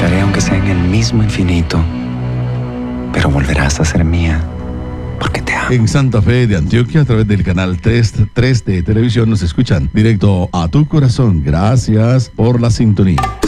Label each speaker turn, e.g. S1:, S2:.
S1: buscaré aunque sea en el mismo infinito, pero volverás a ser mía, porque te amo.
S2: En Santa Fe de Antioquia, a través del canal 3 de televisión, nos escuchan directo a tu corazón. Gracias por la sintonía.